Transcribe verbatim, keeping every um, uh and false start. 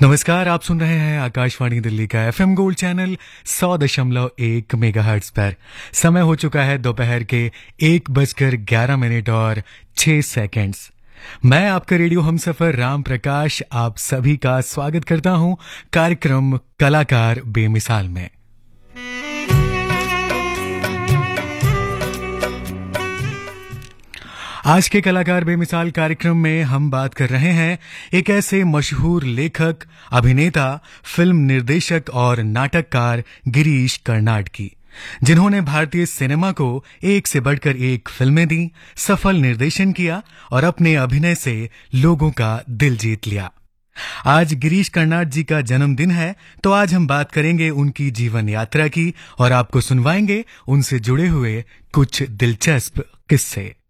नमस्कार, आप सुन रहे हैं आकाशवाणी दिल्ली का एफएम गोल्ड चैनल सौ दशमलव एक मेगाहर्ट्ज पर। समय हो चुका है दोपहर के एक बजकर ग्यारह मिनट और छह सेकंड्स। मैं आपका रेडियो हमसफर राम प्रकाश आप सभी का स्वागत करता हूं कार्यक्रम कलाकार बेमिसाल में। आज के कलाकार बेमिसाल कार्यक्रम में हम बात कर रहे हैं एक ऐसे मशहूर लेखक, अभिनेता, फिल्म निर्देशक और नाटककार गिरीश कर्नाड की, जिन्होंने भारतीय सिनेमा को एक से बढ़कर एक फिल्में दी, सफल निर्देशन किया और अपने अभिनय से लोगों का दिल जीत लिया। आज गिरीश कर्नाड जी का जन्मदिन है, तो आज हम बात करेंगे उनकी जीवन यात्रा की और आपको सुनवाएंगे उनसे जुड़े हुए कुछ दिलचस्प किस्से।